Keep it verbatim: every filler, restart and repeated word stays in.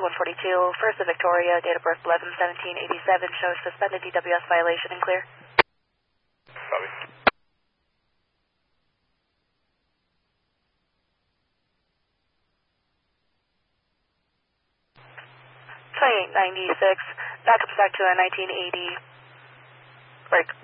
one forty-two, First of Victoria, date of birth eleven seventeen eighty-seven, shows suspended D W S violation and clear. Copy. twenty-eight ninety-six, backup back to a nineteen eighty, break.